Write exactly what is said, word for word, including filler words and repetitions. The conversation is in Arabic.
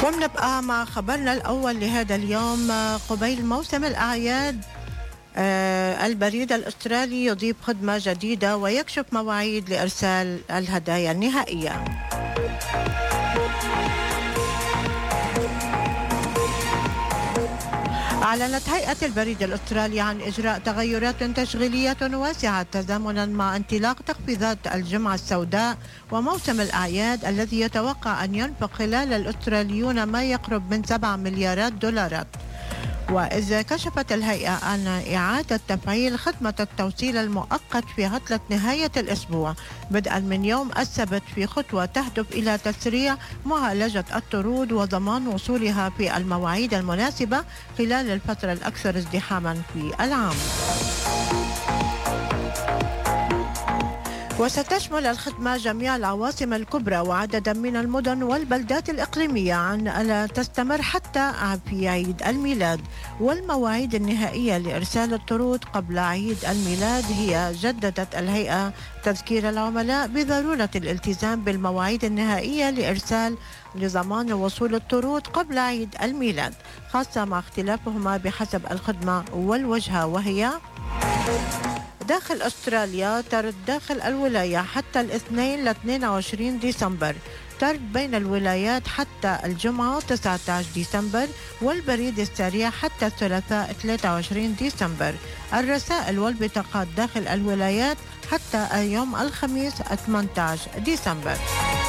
وبنبقى مع خبرنا الأول لهذا اليوم. قبيل موسم الأعياد، البريد الأسترالي يضيف خدمة جديدة ويكشف مواعيد لإرسال الهدايا النهائية. أعلنت هيئة البريد الأسترالي عن إجراء تغيرات تشغيلية واسعة تزامنا مع انطلاق تخفيضات الجمعة السوداء وموسم الأعياد الذي يتوقع أن ينفق خلال الأستراليون ما يقرب من سبعة مليارات دولارات. وإذا كشفت الهيئة عن إعادة تفعيل خدمة التوصيل المؤقت في عطلة نهاية الأسبوع بدءا من يوم السبت في خطوة تهدف إلى تسريع معالجة الطرود وضمان وصولها في المواعيد المناسبة خلال الفترة الأكثر ازدحاما في العام. وستشمل الخدمة جميع العواصم الكبرى وعددا من المدن والبلدات الإقليمية عن ألا تستمر حتى في عيد الميلاد. والمواعيد النهائية لإرسال الطرود قبل عيد الميلاد هي جددت الهيئة تذكير العملاء بضرورة الالتزام بالمواعيد النهائية لإرسال لضمان وصول الطرود قبل عيد الميلاد، خاصة مع اختلافهما بحسب الخدمة والوجهة، وهي داخل أستراليا ترد داخل الولاية حتى الاثنين ل اثنين وعشرين ديسمبر، ترد بين الولايات حتى الجمعة تسعة عشر ديسمبر، والبريد السريع حتى الثلاثاء ثلاثة وعشرين ديسمبر. الرسائل والبطاقات داخل الولايات حتى يوم الخميس ثمانية عشر ديسمبر.